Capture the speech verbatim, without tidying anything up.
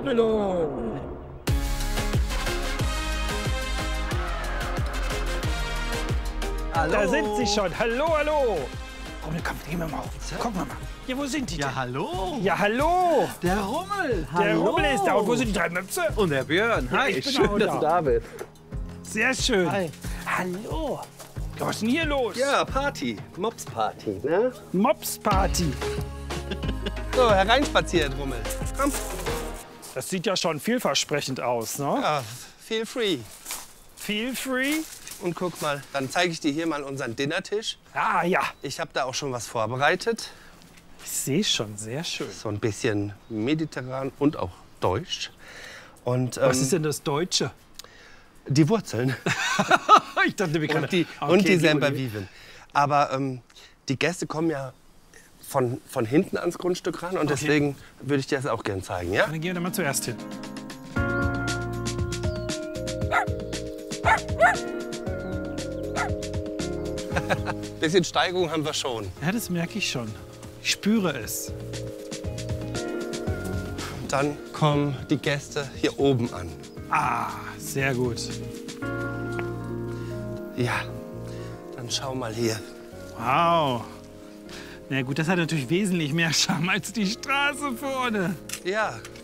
Hallo. Hallo. Da sind sie schon. Hallo, hallo. Komm, komm, gehen wir mal auf. Gucken wir mal. Ja, wo sind die denn? Ja, hallo. Ja, hallo. Der Rummel. Der Hallo. Rummel ist da. Und wo sind die drei Möpse? Und der Björn. Ja, Hi, ich bin schön, auch dass da. du da bist. Sehr schön. Hi. Hallo. Ja, was ist denn hier los? Ja, Party. Mops-Party, ne? Mops-Party. So, hereinspaziert, Rummel. Komm. Das sieht ja schon vielversprechend aus, ne? Ja, feel free. Feel free. Und guck mal, dann zeige ich dir hier mal unseren Dinnertisch. Ah, ja. Ich habe da auch schon was vorbereitet. Ich sehe schon. Sehr schön. So ein bisschen mediterran und auch deutsch. Und, ähm, Was ist denn das Deutsche? Die Wurzeln. Ich dachte, wir können... Und die, Okay, und die die Semperviven. Aber ähm, die Gäste kommen ja von, von hinten ans Grundstück ran. Und Okay. deswegen würde ich dir das auch gerne zeigen, ja? Dann gehen wir da mal zuerst hin. Bisschen Steigung haben wir schon. Ja, das merke ich schon. Ich spüre es. Und dann kommen die Gäste hier oben an. Ah, sehr gut. Ja, dann schau mal hier. Wow. Na gut, das hat natürlich wesentlich mehr Charme als die Straße vorne. Ja,